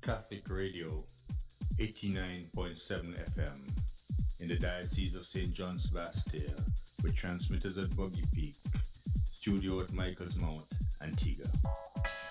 Catholic Radio 89.7 FM in the Diocese of St. John Sebastia with transmitters at Buggy Peak, studio at Michael's Mount, Antigua.